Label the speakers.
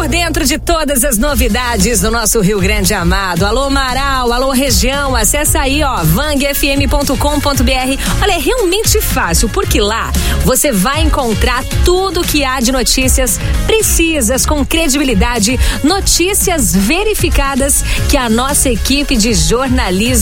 Speaker 1: por dentro de todas as novidades do nosso Rio Grande amado. Alô Marau, alô região, acessa aí, ó, vangfm.com.br. Olha, é realmente fácil, porque lá você vai encontrar tudo que há de notícias precisas, com credibilidade, notícias verificadas que a nossa equipe de jornalismo